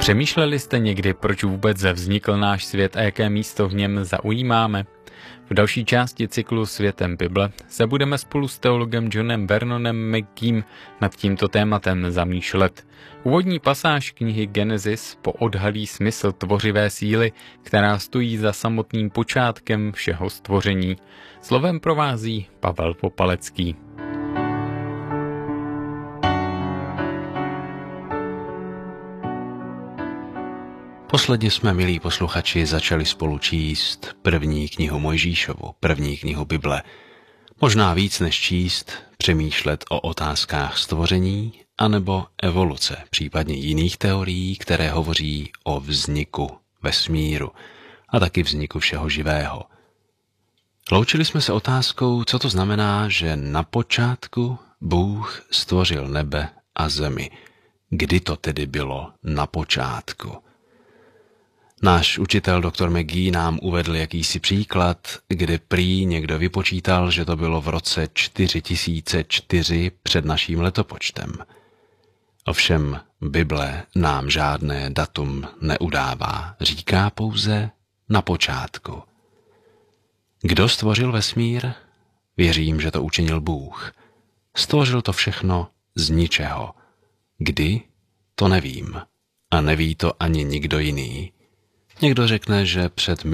Přemýšleli jste někdy, proč vůbec vznikl náš svět a jaké místo v něm zaujímáme? V další části cyklu Světem Bible se budeme spolu s teologem Johnem Vernonem McGeem nad tímto tématem zamýšlet. Úvodní pasáž knihy Genesis poodhalí smysl tvořivé síly, která stojí za samotným počátkem všeho stvoření. Slovem provází Pavel Popalecký. Posledně jsme, milí posluchači, začali spolu číst první knihu Mojžíšovu, první knihu Bible. Možná víc než číst, přemýšlet o otázkách stvoření anebo evoluce, případně jiných teorií, které hovoří o vzniku vesmíru a taky vzniku všeho živého. Loučili jsme se otázkou, co to znamená, že na počátku Bůh stvořil nebe a zemi. Kdy to tedy bylo na počátku? Náš učitel dr. McGee nám uvedl jakýsi příklad, kdy prý někdo vypočítal, že to bylo v roce 4004 před naším letopočtem. Ovšem Bible nám žádné datum neudává, říká pouze na počátku. Kdo stvořil vesmír? Věřím, že to učinil Bůh. Stvořil to všechno z ničeho. Kdy? To nevím. A neví to ani nikdo jiný. Někdo řekne, že před